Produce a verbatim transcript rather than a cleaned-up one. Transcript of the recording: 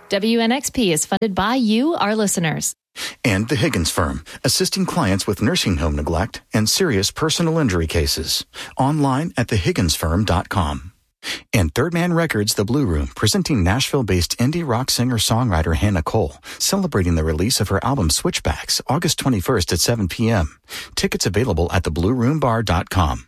W N X P is funded by you, our listeners. And the Higgins Firm, assisting clients with nursing home neglect and serious personal injury cases. Online at the higgins firm dot com. And Third Man Records, The Blue Room, presenting Nashville-based indie rock singer-songwriter Hannah Cole, celebrating the release of her album Switchbacks, August twenty-first at seven p.m. Tickets available at the blue room bar dot com.